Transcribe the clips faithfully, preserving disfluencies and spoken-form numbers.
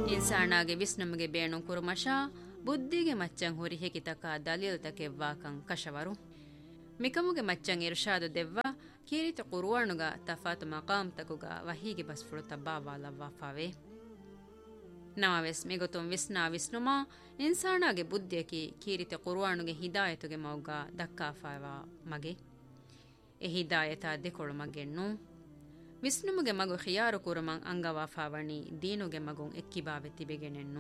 ಇನ್ಸಾನಾಗೆ ವಿಸ್ನಮಗೆ ಬೇಣು ಕುರುಮಶ ಬುದ್ಧಿಗೆ ಮಚ್ಚಂ ಹುರಿ ಹೆಕಿತಕ ದಲೀಲ್ತಕೆವ್ವಾಕಂ ಕಶವರು ಮಿಕಮುಗೆ ಮಚ್ಚಂ ಇರ್ಷಾದು ದೆವ್ವ ಕೀರಿತ ಕುರುವಾಣುಗ ತಫಾತು ಮಕಾಮ್ ತಕುಗ ವಹೀಗೆ ಬಸ್ಫುಳು ತಬ್ಬಾವಾಲವ್ವಾಫಾವೆ ನವಾವೆಸ್ ಮಿಗೊತುಂ ವಿಸ್ನಾ ವಿಸ್ನುಮಾ ಇನ್ಸಾನಾಗೆ ಬುದ್ಧಿಯಕಿ ಕೀರಿತ ಕುರುವಾಣುಗೆ ಹಿದಾಯತುಗೆ ಮೌಗ ದಕ್ಕಾಫಾವಾ ಮಗೆ ಎ ಹಿದಾಯತ ದೆಕೊಳು ಮಗೆನ್ನು ವಿಸ್ನುಮುಗೆ ಮಗು ಖಿಯಾರು ಕುರುಮಂ ಅಂಗವಾಫಾವಣಿ ದೀನುಗೆ ಮಗುಂ ಎಕ್ಕಿಬಾವೆ ತಿಬೆಗೆನೆನ್ನು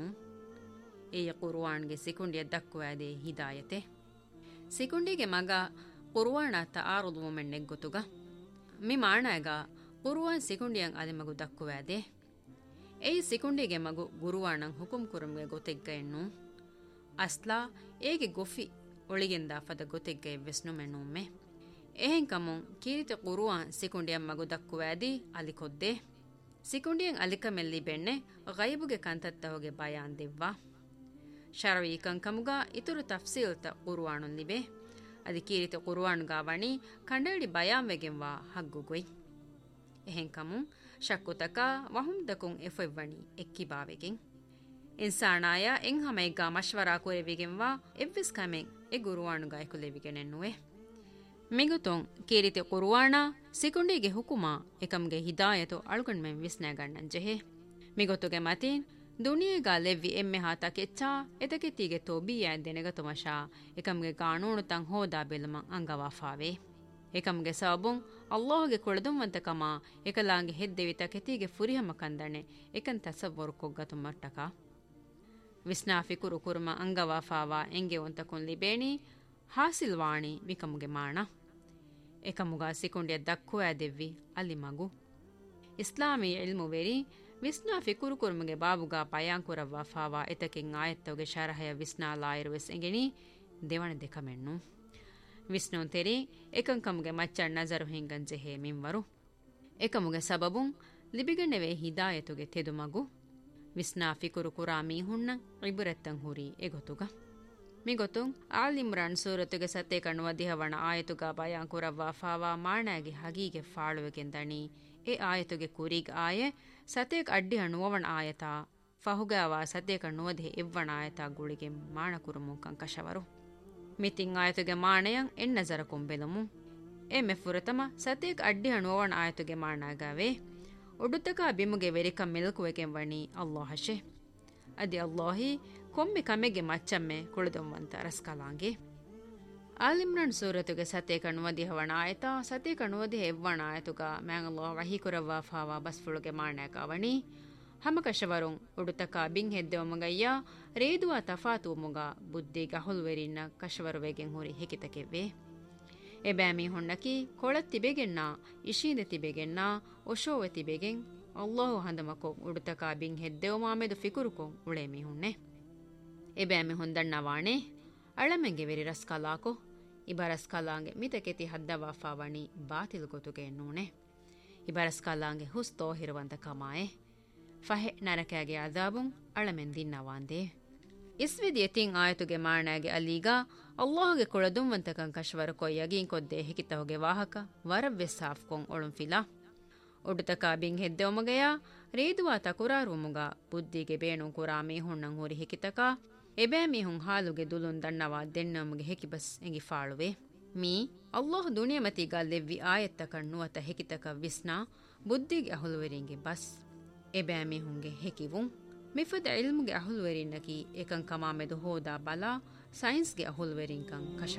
ಏಯ ಕುರುವಾಣ್ಗೆ ಸಿಕುಂಡಿಯ ದಕ್ಕುವಾದೆ ಹಿದಾಯತೆ ಸಿಕುಂಡಿಗೆ ಮಗ ಕುರುವಾಣ ತಾರುದು ಮೆಣ್ಣೆಗ್ಗೊತುಗ ಮಿ ಮಾಣಾಗ ಕುರುವಾನ್ ಸಿಕುಂಡಿಯಂ ಅದೆ ಮಗು ದಕ್ಕುವಾದೆ ಏಯ್ ಸಿಕುಂಡಿಗೆ ಮಗು ಗುರುವಾಣಂ ಹುಕುಂ ಕುರುಮ್ಗೆ ಗೊತೆಗ್ಗ ಎನ್ನು ಅಸ್ಲಾ ಏಗೆ ಗೊಫಿ ಒಳಿಗೆಂದ ಫದ ಗೊತೆಗ್ಗ ಎವ್ವೆಸ್ನು ಮೆಣ್ಣುಮ್ಮೆ ಎಹೆಂ ಕಮುಂ ಕೀರಿತ ಕುರುವಾನ್ ಸಿಕುಂಡಿಯಂ ಮಗು ದಕ್ಕುವಾದಿ ಅಲಿಕೊದ್ದೆ ಸಿಕುಂಡಿಯಂ ಅಲಿಕಮೆಲ್ಲಿ ಬೆಣ್ಣೆ ಗೈಬುಗೆ ಕಂತತ್ತ ಹೋಗೆ ಬಯಾನ್ ದೆವ್ವಾ ಶರವಿ ಕಂಕಮುಗ ಇತುರು ತಫ್ಸೀಲ್ತ ಕುರುವಾಣುನ್ ಲಿಬೆ ಅದಿ ಕೀರಿತ ಕುರುವಾಣುಗಾ ವಣಿ ಕಂಡೇಡಿ ಬಯಾನ್ವೆಗೆಂವಾ ಹಗ್ಗುಗೊಯ್ ಎಹೆಂ ಕಮುಂ ಶಕ್ಕುತಕ ವಹುಂದಕುಂ ಎಫೆವ್ವಣಿ ಎಕ್ಕಿಬಾವೆಗೆಂ ಇನ್ಸಾನಾಯ ಎಂ ಹಮೈಗಾ ಮಶ್ವರಾ ಕುರೆವಿಗೆಂವಾ ಎವ್ವಿಸ್ ಕಮೆಂ ಎ ಗುರುವಾಣುಗಾ ಎಕುಲೆವಿಗೆನೆನ್ನುವೆ ಮಿಗುತೊಂ ಕೀರಿತ ಕುರುವಾಣ ಸಿಕುಂಡಿಗೆ ಹುಕುಮಾ ಎಕಮ್ಗೆ ಹಿದಾಯತು ಅಳುಗಣ್ಮೆಂ ವಿಸ್ನಾಗಣ್ಣನ್ ಜೆಹೆ ಮಿಗೊತುಗೆ ಮತೀನ್ ದುನಿಯೆಗಾ ಲೆವ್ವಿ ಎಮ್ಮೆ ಹಾತ ಕೆಚ್ಚಾ ಎತಕೆತಿಗೆ ತೋಬಿಯಾ ದೆನೆಗತುಮಶಾ ಎಕಮ್ಗೆ ಕಾನೂನು ತಂ ಹೋದಾ ಬೆಲುಮಂ ಅಂಗವಾಫಾವೆ ಎಕಮ್ಗೆ ಸಬುಂ ಅಲ್ಲಾಹ್ಗೆ ಕುಳದುಂವಂತಕಮ ಎಕಲಾಂಗೆ ಹೆದ್ದೆವಿ ತಕೆತಿಗೆ ಫುರಿಹಮ ಕಂದಣೆ ಎಕನ್ ತಸವ್ವರು ಕೊಗ್ಗತು ಮಟ್ಟಕ ವಿಸ್ನಾಫಿ ಕುರು ಕುರುಮ ಅಂಗವಾಫಾವಾ ಎಂಗೆ ಒಂತಕುನ್ ಲಿಬೇಣಿ ಹಾಸಿಲ್ವಾಣಿ ವಿಕಮುಗೆ ಮಾಣ ಎಕಮುಗಾ ಸಿಕುಂಡಿಯ ದಕ್ಕುವಾ ದೆವ್ವಿ ಅಲ್ಲಿ ಮಗು ಇಸ್ಲಾಮಿ ಇಲ್ಮು ವೆರಿ ವಿಸ್ನಾ ಫಿಕುರು ಕುರುಮಗೆ ಬಾಬುಗಾ ಪಯಾಂಕುರವ್ವಾ ಫಾವಾ ಎತಕೆಂ ಆಯತ್ತವಗೆ ಶರಹಯ ವಿಸ್ನಾ ಲಾಯಿರುವೆಸ್ ಎಂಗೆನಿ ದೇವಣ ದೆಕಮೆಣ್ಣು ವಿಸ್ನೋನ್ ತೆರಿ ಎಕಂಕಮುಗೆ ಮಚ್ಚಣ್ ನಜರು ಹಿಂಗನ್ ಜೆಹೆ ಮಿಂವರು ಎಕಮುಗೆ ಸಬಬುಂ ಲಿಬಿಗಣ್ಣೆವೆ ಹಿದಾಯತುಗೆ ತೆದು ಮಗು ವಿಸ್ನಾ ಫಿಕುರು ಕುರಾ ಮೀಹುಣ್ಣ ಇಬುರೆತ್ತಂ ಹುರಿ ಎಗೊತುಗ ಮಿಗೊತುಂ ಆಲ್ ಇಮ್ರಾನ್ ಸೂರತುಗೆ ಸತ್ತೆ ಕಣ್ಣುವ ದಿಹವಣ ಆಯತುಗಾ ಪಯಾಂಕುರವ್ವಾ ಫಾವಾ ಮಾಣಾಗಿ ಹಗೀಗೆ ಫಾಳುವೆಗೆಂದಣಿ ಎ ಆಯತುಗೆ ಕುರಿಗ್ ಆಯೆ ಸತೇಕ್ ಅಡ್ಡಿ ಹಣ್ಣುವವಣ ಆಯತಾ ಫಹುಗಾವಾ ಸತೇಕ ನುವದೆ ಇವ್ವಣ ಆಯತಾ ಗುಳಿಗೆ ಮಾಣ ಕುರುಮು ಕಂಕಶವರು ಮಿತಿಂ ಆಯತುಗೆ ಮಾಣಯಂ ಎನ್ ನಜರ ಕೊಂಬೆಲುಮು ಎ ಮೆಫುರತಮ ಸತೇಕ್ ಅಡ್ಡಿ ಹಣ್ಣುವವಣ ಆಯತುಗೆ ಮಾಣಾಗಾವೆ ಒಡುತಕ ಬಿಮುಗೆ ವೆರಿಕಂ ಮಿಲ್ಕುವೆಗೆಂ ವಣಿ ಅಲ್ಲಾಹಶೆ ಅದಿ ಅಲ್ಲಾಹಿ ಕೊಮ್ಮೆ ಕಮೆಗೆ ಮಚ್ಚಮ್ಮೆ ಕುಳಿದುವಂತ ರಸ್ಕಲಾಂಗೆ ಆಲಿಮ್ರಾನ್ ಸೂರತುಗೆ ಸತೆ ಕಣ್ಣುವದಿ ಹವಣ ಆಯತಾ ಸತೆ ಕಣ್ಣುವದಿ ಎವ್ವಣ ಆಯತುಗ ಮ್ಯಾಂಗಲ್ಲೋ ವಹೀಕುರವ್ವಾ ಫಾವಾ ಬಸ್ಫುಳುಗೆ ಮಾಣ್ಯಾಕ ಅವಣಿ ಹಮಕಶವರುಂ ಉಡುತಕ ಬಿಂಗ್ ಹೆದ್ದೆವಮಗಯ್ಯ ರೇದುವ ತಫಾತು ಮುಗ ಬುದ್ಧಿಗ ಹುಲ್ವೆರಿನ್ನ ಕಶವರುವೆಗೆಂ ಹುರಿ ಹೆಕಿತಕೆವ್ವೆ ಎಬ್ಯಾಮಿ ಹುಣ್ಣಕಿ ಕೊಳತ್ತಿಬೆಗೆನ್ನ ಇಶೀಂದೆ ತಿಬೆಗೆನ್ನ ಒಶೋವೆ ತಿಬೆಗೆಂ ಅಲ್ಲಾಹು ಹಂದಮಕೊ ಉಡುತಕ ಬಿಂಗ್ ಹೆದ್ದೆವ ಮಾಮೆದು ಫಿಕುರುಕೊಂ ಉಳೇಮಿ ಹುಣ್ಣೆ ಎಬ್ಯಾಮಿ ಹೊಂದಣ್ಣ ವಾಣೆ ಅಳಮೆಂಗೆ ವೆರಿ ರಸ್ಕಲಾಕೊ ಇಬರಸ್ಕಲಾಂಗೆ ಮಿತಕೆತಿ ಹದ್ದವಾಫಾವಣಿ ಬಾತಿಲ್ ಗೊತುಗೆ ಎನ್ನೂಣೆ ಇಬರಸ್ಕಲಾಂಗೆ ಹುಸ್ ತೋಹಿರುವಂತ ಕಮಾಯೆ ಫಹೆ ನರಕಾಗೆ ಅದಾಬುಂ ಅಳಮೆನ್ ದಿನ್ನವಾಂದೆ ಇಸ್ವಿದ್ ಯತಿಂ ಆಯತುಗೆ ಮಾಣಾಗೆ ಅಲೀಗ ಅಲ್ಲಾಹಗೆ ಕೊಳದುಂವಂತಕಂ ಕಶ್ವರ ಕೊಯ್ಯಗಿಂ ಕೊದ್ದೆ ಹೆಕಿತಹುಗೆ ವಾಹಕ ವರವ್ವೆ ಸಾಫ್ಕೊಂ ಒಳುಂ ಫಿಲಾ ಒಡುತಕ ಬಿಂಗ್ ಹೆದ್ದೆವಮಗೆಯ ರೇದುವ ತಕುರಾರುಮುಗ ಬುದ್ಧಿಗೆ ಬೇಣು ಕುರಾ ಮೀಹುಣ್ಣಂ ಹುರಿ ಹೆಕಿತಕ ಎಬೇ ಮೀಹುಂ ಹಾಲುಗೆ ದುಲುನ್ ದಣ್ಣವಾ ದೆನ್ನಮುಗೆ ಹೆಕಿಬಸ್ ಎಂಗಿ ಫಾಳುವೆ ಮೀ ಅಲ್ಲಾಹ್ ದುನಿಯಮತಿಗ ಲೆವ್ವಿ ಆಯತ್ತ ಕಣ್ಣುವತ ಹೆಕಿತಕ ವಿಸ್ನಾ ಬುದ್ಧಿಗೆ ಅಹುಲುವೆರಿಂಗೆ ಬಸ್ ಎಬೇ ಮೀಹುಂಗೆ ಹೆಕಿವುಂ ಮಿಫದ ಇಲ್ಮುಗೆ ಅಹುಲುವೆರಿನ್ನಕಿ ಏಕಂ ಕಮಾಮೆದು ಹೋದಾ ಬಲಾ ಸೈನ್ಸ್ಗೆ ಅಹುಲುವೆರಿಂಕಂ ಕಶ